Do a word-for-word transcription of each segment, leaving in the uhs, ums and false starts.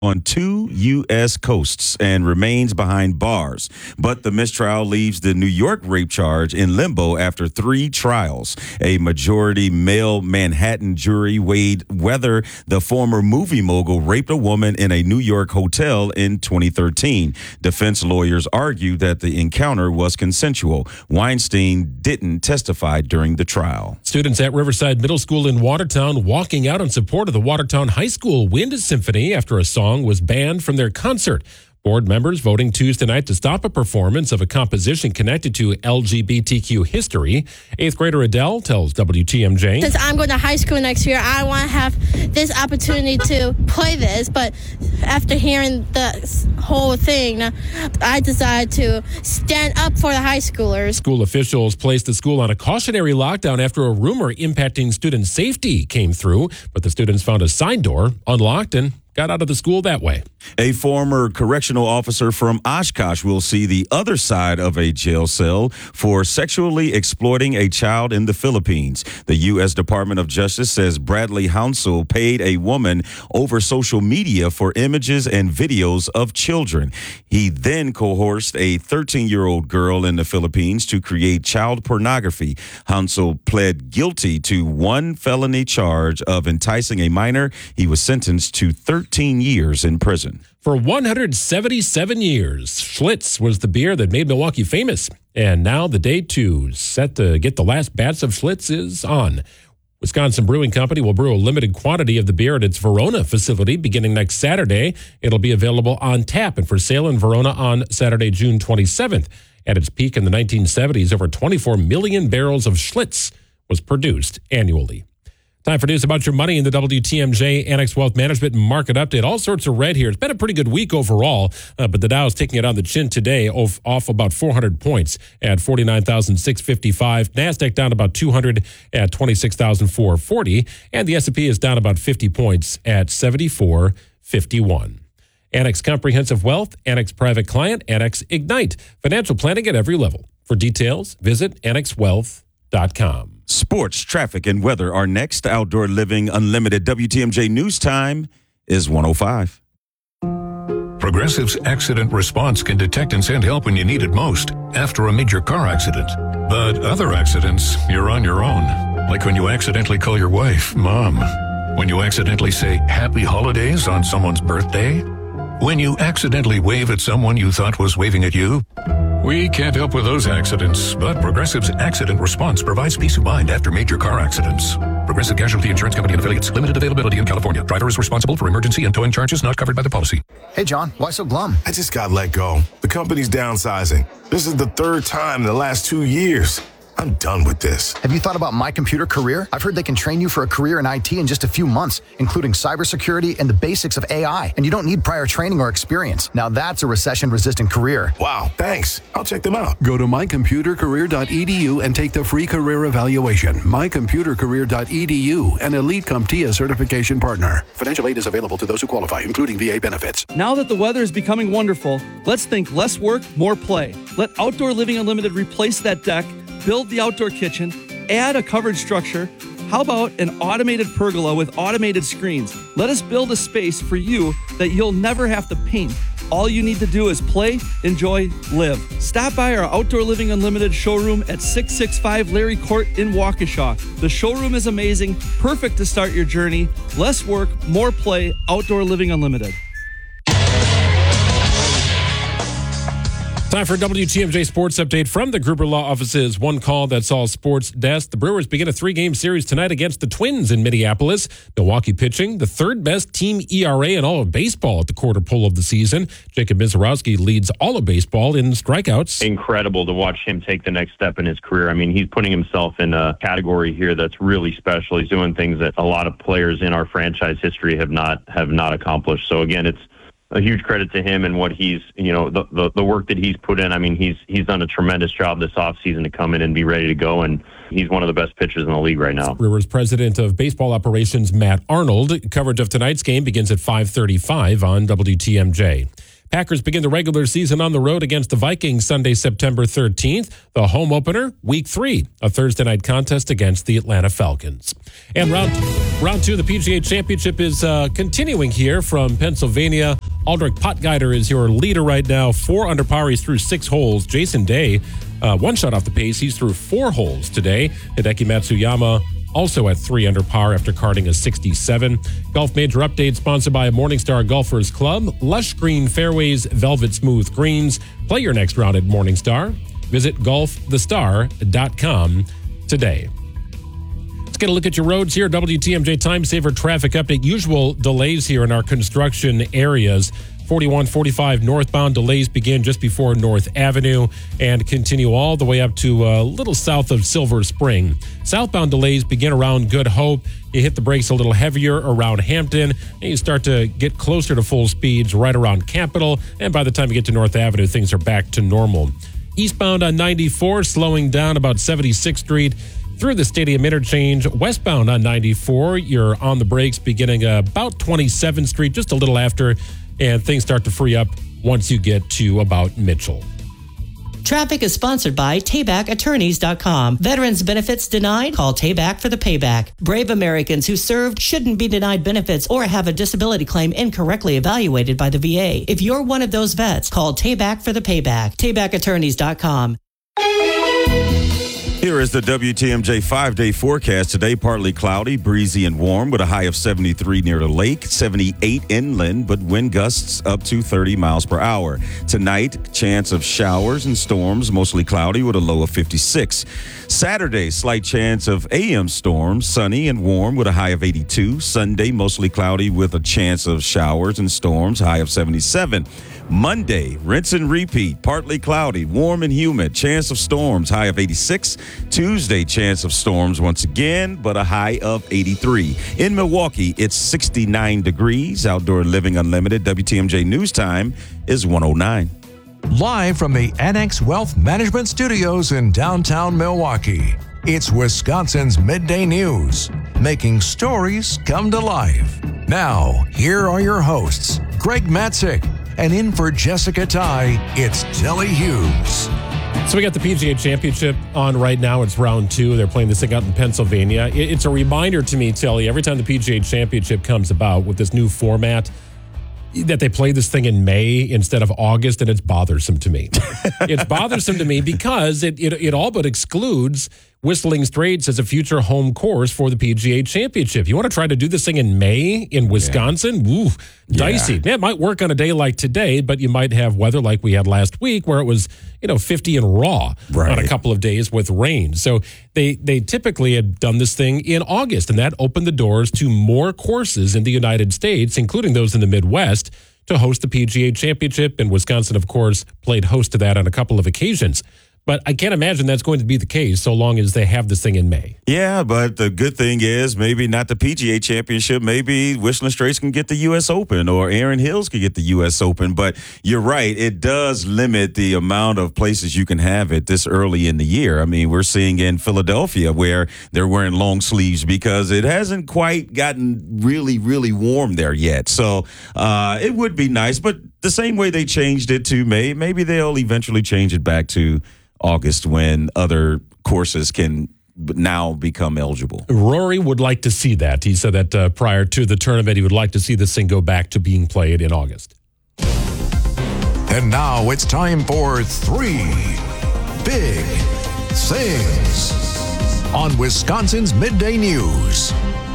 on two U S coasts and remains behind bars. But the mistrial leaves the New York rape charge in limbo after three trials. A majority male Manhattan jury weighed whether the former movie mogul raped a woman in a New York hotel in twenty thirteen. Defense lawyers argued that the encounter was consensual. Weinstein didn't testify during the trial. Students at Riverside Middle School in Watertown walking out in support of the Watertown High School Wind Symphony after a song was banned from their concert. Board members voting Tuesday night to stop a performance of a composition connected to L G B T Q history. Eighth grader Adele tells W T M J. Since I'm going to high school next year, I want to have this opportunity to play this. But after hearing the whole thing, I decided to stand up for the high schoolers. School officials placed the school on a cautionary lockdown after a rumor impacting student safety came through. But the students found a side door unlocked and got out of the school that way. A former correctional officer from Oshkosh will see the other side of a jail cell for sexually exploiting a child in the Philippines. The U S Department of Justice says Bradley Hounsel paid a woman over social media for images and videos of children. He then coerced a thirteen-year-old girl in the Philippines to create child pornography. Hounsel pled guilty to one felony charge of enticing a minor. He was sentenced to thirteen years in prison. For one hundred seventy-seven years, Schlitz was the beer that made Milwaukee famous. And now the day to set to get the last batch of Schlitz is on. Wisconsin Brewing Company will brew a limited quantity of the beer at its Verona facility beginning next Saturday. It'll be available on tap and for sale in Verona on Saturday, June twenty-seventh. At its peak in the nineteen seventies, over twenty-four million barrels of Schlitz was produced annually. Time for news about your money in the W T M J Annex Wealth Management Market Update. All sorts of red here. It's been a pretty good week overall, uh, but the Dow is taking it on the chin today, off, off about four hundred points at forty-nine thousand six hundred fifty-five. NASDAQ down about two hundred at twenty-six thousand four hundred forty. And the S and P is down about fifty points at seventy-four fifty-one. Annex Comprehensive Wealth, Annex Private Client, Annex Ignite. Financial planning at every level. For details, visit annex wealth dot com. Sports, traffic, and weather are next. Outdoor Living Unlimited W T M J News Time is one oh five. Progressive's accident response can detect and send help when you need it most after a major car accident. But other accidents, you're on your own. Like when you accidentally call your wife Mom. When you accidentally say Happy Holidays on someone's birthday. When you accidentally wave at someone you thought was waving at you. We can't help with those accidents, but Progressive's accident response provides peace of mind after major car accidents. Progressive Casualty Insurance Company and affiliates. Limited availability in California. Driver is responsible for emergency and towing charges not covered by the policy. Hey, John, why so glum? I just got let go. The company's downsizing. This is the third time in the last two years. I'm done with this. Have you thought about My Computer Career? I've heard they can train you for a career in I T in just a few months, including cybersecurity and the basics of A I. And you don't need prior training or experience. Now that's a recession-resistant career. Wow, thanks. I'll check them out. Go to my computer career dot e d u and take the free career evaluation. my computer career dot e d u, an Elite CompTIA certification partner. Financial aid is available to those who qualify, including V A benefits. Now that the weather is becoming wonderful, let's think less work, more play. Let Outdoor Living Unlimited replace that deck, build the outdoor kitchen, add a covered structure. How about an automated pergola with automated screens? Let us build a space for you that you'll never have to paint. All you need to do is play, enjoy, live. Stop by our Outdoor Living Unlimited showroom at six sixty-five Larry Court in Waukesha. The showroom is amazing, perfect to start your journey. Less work, more play, Outdoor Living Unlimited. Time for a W T M J Sports Update from the Gruber Law Office's One Call That's All Sports Desk. The Brewers begin a three-game series tonight against the Twins in Minneapolis. Milwaukee pitching the third-best team E R A in all of baseball at the quarter pole of the season. Jacob Mizorowski leads all of baseball in strikeouts. Incredible to watch him take the next step in his career. I mean, he's putting himself in a category here that's really special. He's doing things that a lot of players in our franchise history have not have not accomplished. So, again, it's a huge credit to him and what he's, you know, the, the, the work that he's put in. I mean, he's he's done a tremendous job this offseason to come in and be ready to go, and he's one of the best pitchers in the league right now. Brewers president of baseball operations, Matt Arnold. Coverage of tonight's game begins at five thirty-five on W T M J. Packers begin the regular season on the road against the Vikings Sunday, September thirteenth. The home opener, week three, a Thursday night contest against the Atlanta Falcons. And round round two of the P G A Championship is uh, continuing here from Pennsylvania. Aldrich Potgieter is your leader right now. Four under par. He's through six holes. Jason Day, uh, one shot off the pace. He's through four holes today. Hideki Matsuyama also at three under par after carding a sixty-seven. Golf Major Update sponsored by Morningstar Golfers Club. Lush green fairways, velvet smooth greens. Play your next round at Morningstar. Visit golf the star dot com today. Let's get a look at your roads here. W T M J Time Saver traffic update. Usual delays here in our construction areas. forty-one forty-five northbound delays begin just before North Avenue and continue all the way up to a little south of Silver Spring. Southbound delays begin around Good Hope. You hit the brakes a little heavier around Hampton, and you start to get closer to full speeds right around Capitol. And by the time you get to North Avenue, things are back to normal. Eastbound on ninety-four, slowing down about seventy-sixth Street through the Stadium Interchange. Westbound on ninety-four, you're on the brakes beginning about twenty-seventh Street, just a little after, and things start to free up once you get to about Mitchell. Traffic is sponsored by Tayback Attorneys dot com. Veterans benefits denied? Call Tayback for the payback. Brave Americans who served shouldn't be denied benefits or have a disability claim incorrectly evaluated by the V A. If you're one of those vets, call Tayback for the payback. Tayback Attorneys dot com. Here is the W T M J five-day forecast. Today, partly cloudy, breezy, and warm with a high of seventy-three near the lake, seventy-eight inland, but wind gusts up to thirty miles per hour. Tonight, chance of showers and storms, mostly cloudy with a low of fifty-six. Saturday, slight chance of A M storms, sunny and warm with a high of eighty-two. Sunday, mostly cloudy with a chance of showers and storms, high of seventy-seven. Monday, rinse and repeat, partly cloudy, warm and humid, chance of storms, high of eighty-six. Tuesday, chance of storms once again, but a high of eighty-three. In Milwaukee, it's sixty-nine degrees. Outdoor Living Unlimited, W T M J News Time is one oh nine. Live from the Annex Wealth Management Studios in downtown Milwaukee, it's Wisconsin's Midday News, making stories come to life. Now, here are your hosts, Greg Matzik, and in for Jessica Ty, it's Telly Hughes. So we got the P G A Championship on right now. It's round two. They're playing this thing out in Pennsylvania. It's a reminder to me, Telly, every time the P G A Championship comes about with this new format, that they play this thing in May instead of August, and it's bothersome to me. It's bothersome to me because it, it it all but excludes Whistling Straits as a future home course for the P G A Championship. You want to try to do this thing in May in Wisconsin? Yeah. Ooh, dicey. Yeah. Man, it might work on a day like today, but you might have weather like we had last week where it was, you know, fifty and raw right. on a couple of days with rain. So they they typically had done this thing in August, and that opened the doors to more courses in the United States, including those in the Midwest, to host the P G A Championship. And Wisconsin, of course, played host to that on a couple of occasions. But I can't imagine that's going to be the case so long as they have this thing in May. Yeah, but the good thing is maybe not the P G A Championship. Maybe Whistling Straits can get the U S Open or Erin Hills can get the U S Open. But you're right. It does limit the amount of places you can have it this early in the year. I mean, we're seeing in Philadelphia where they're wearing long sleeves because it hasn't quite gotten really, really warm there yet. So uh, it would be nice. But the same way they changed it to May, maybe they'll eventually change it back to August when other courses can now become eligible. Rory would like to see that. He said that uh, prior to the tournament, he would like to see this thing go back to being played in August. And now it's time for three big things on Wisconsin's Midday News.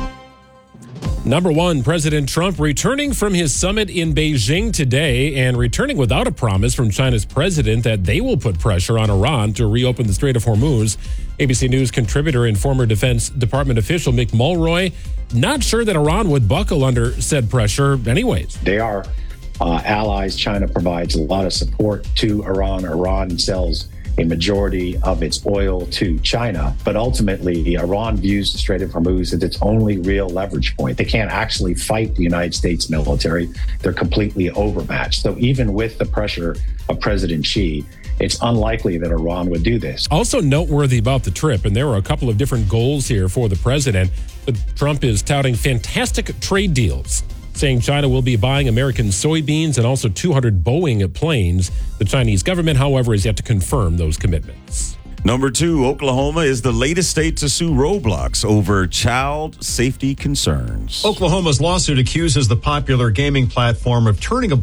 Number one, President Trump returning from his summit in Beijing today and returning without a promise from China's president that they will put pressure on Iran to reopen the Strait of Hormuz. A B C News contributor and former Defense Department official Mick Mulroy not sure that Iran would buckle under said pressure anyways. They are uh, allies. China provides a lot of support to Iran. Iran sells a majority of its oil to China. But ultimately, Iran views the Strait of Hormuz as its only real leverage point. They can't actually fight the United States military. They're completely overmatched. So even with the pressure of President Xi, it's unlikely that Iran would do this. Also noteworthy about the trip, and there were a couple of different goals here for the president, but Trump is touting fantastic trade deals saying China will be buying American soybeans and also two hundred Boeing planes. The Chinese government, however, is yet to confirm those commitments. Number two, Oklahoma is the latest state to sue Roblox over child safety concerns. Oklahoma's lawsuit accuses the popular gaming platform of turning a